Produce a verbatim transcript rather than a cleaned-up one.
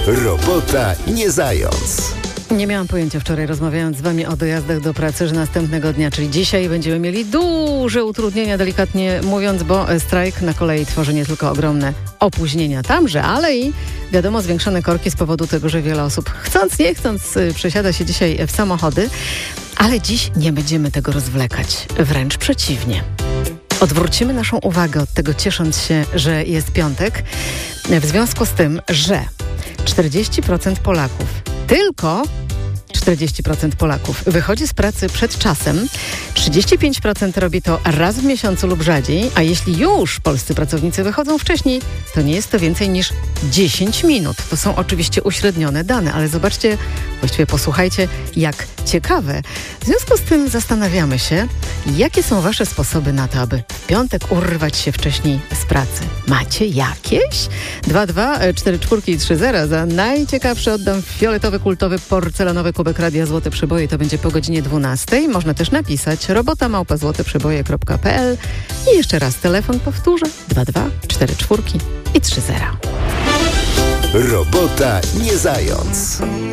Robota nie zając. Nie miałam pojęcia wczoraj, rozmawiając z wami o dojazdach do pracy, że następnego dnia, czyli dzisiaj, będziemy mieli duże utrudnienia, delikatnie mówiąc, bo strajk na kolei tworzy nie tylko ogromne opóźnienia tamże, ale i wiadomo zwiększone korki z powodu tego, że wiele osób chcąc, nie chcąc przesiada się dzisiaj w samochody, ale dziś nie będziemy tego rozwlekać, wręcz przeciwnie. Odwrócimy naszą uwagę od tego, ciesząc się, że jest piątek, w związku z tym, że czterdzieści procent Polaków, tylko czterdzieści procent Polaków wychodzi z pracy przed czasem, trzydzieści pięć procent robi to raz w miesiącu lub rzadziej, a jeśli już polscy pracownicy wychodzą wcześniej, to nie jest to więcej niż dziesięć minut. To są oczywiście uśrednione dane, ale zobaczcie, właściwie posłuchajcie, jak ciekawe. W związku z tym zastanawiamy się, jakie są wasze sposoby na to, aby w piątek urwać się wcześniej z pracy. Macie jakieś? dwa dwa cztery cztery i trzy zero. Za najciekawszy oddam fioletowy, kultowy, porcelanowy kubek Radia Złote Przeboje. To będzie po godzinie dwunastej. Można też napisać robota małpa złote przeboje kropka p l. I jeszcze raz telefon powtórzę. dwa dwa cztery cztery i trzy zero. Robota nie zając.